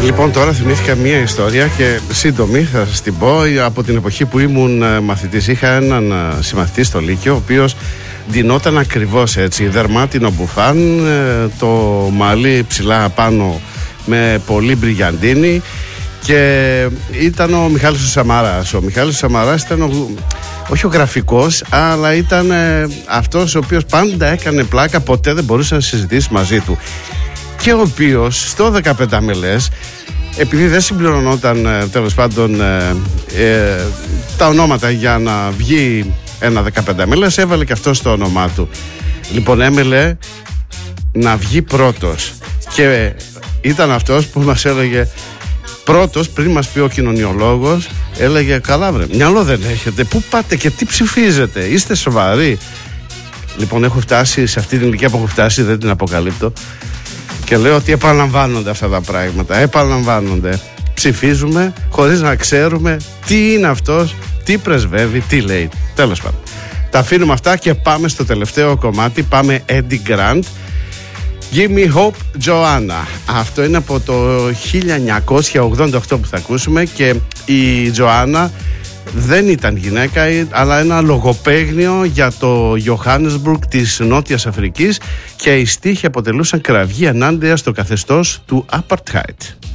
Λοιπόν, τώρα θυμήθηκα μία ιστορία και σύντομη θα σας την πω. Από την εποχή που ήμουν μαθητής, είχα έναν συμμαθητή στο Λύκειο, ο οποίος ντυνόταν ακριβώς έτσι, δερμάτινο μπουφάν, το μαλλί ψηλά πάνω με πολύ μπριγιαντίνη, και ήταν ο Μιχάλης ο Σαμαράς. Ο Μιχάλης ο Σαμαράς ήταν όχι ο γραφικός, αλλά ήταν αυτός ο οποίος πάντα έκανε πλάκα, ποτέ δεν μπορούσε να συζητήσει μαζί του, και ο οποίος στο 15 μελές, επειδή δεν συμπληρωνόταν τέλος πάντων τα ονόματα για να βγει ένα 15 μέλες, έβαλε και αυτό στο όνομά του. Λοιπόν, έμελε να βγει πρώτος και ήταν αυτός που μας έλεγε πρώτος, πριν μας πει ο κοινωνιολόγος, έλεγε καλά βρε, μυαλό δεν έχετε, πού πάτε και τι ψηφίζετε, είστε σοβαροί? Λοιπόν, έχω φτάσει σε αυτή την ηλικία που έχω φτάσει, δεν την αποκαλύπτω, και λέω ότι επαναλαμβάνονται αυτά τα πράγματα. Επαναλαμβάνονται. Ψηφίζουμε χωρίς να ξέρουμε τι είναι αυτός, τι πρεσβεύει, τι λέει. Τέλος πάντων. Τα αφήνουμε αυτά και πάμε στο τελευταίο κομμάτι. Πάμε Eddie Grant. Give me hope, Joanna. Αυτό είναι από το 1988 που θα ακούσουμε, και η Joanna δεν ήταν γυναίκα, αλλά ένα λογοπαίγνιο για το Johannesburg της Νότιας Αφρικής, και οι στίχοι αποτελούσαν κραυγή ενάντια στο καθεστώς του Apartheid.